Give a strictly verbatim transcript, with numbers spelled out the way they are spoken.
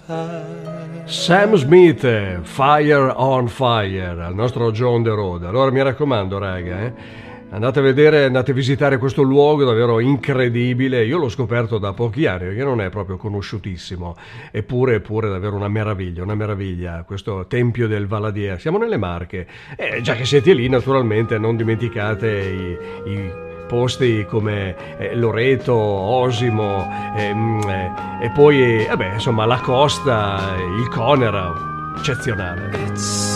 Sam Smith, Fire on Fire, al nostro John the Road. Allora mi raccomando, raga, eh, andate a vedere, andate a visitare questo luogo davvero incredibile. Io l'ho scoperto da pochi anni, perché non è proprio conosciutissimo, eppure eppure davvero una meraviglia, una meraviglia, questo Tempio del Valadier. Siamo nelle Marche, e già che siete lì, naturalmente non dimenticate i, i posti come eh, Loreto, Osimo, ehm, eh, e poi eh, vabbè, insomma la costa, il Conera, eccezionale.